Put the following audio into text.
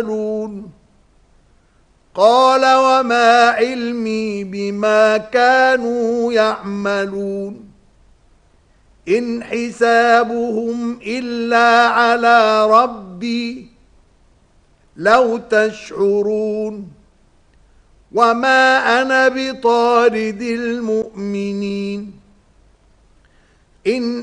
قال وما علمي بما كانوا يعملون إن حسابهم إلا على ربي لو تشعرون وما أنا بطارد المؤمنين إن